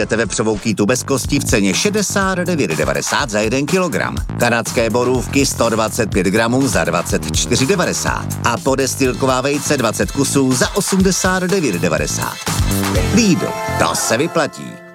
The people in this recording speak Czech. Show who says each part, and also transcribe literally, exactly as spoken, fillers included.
Speaker 1: najdete vepřovou kýtu bez kostí v ceně šedesát devět devadesát za jeden kilogram. Kanadské borůvky sto dvacet pět gramů za dvacet čtyři devadesát. A podestýlková vejce dvacet kusů za osmdesát devět devadesát. Lidl, to se vyplatí.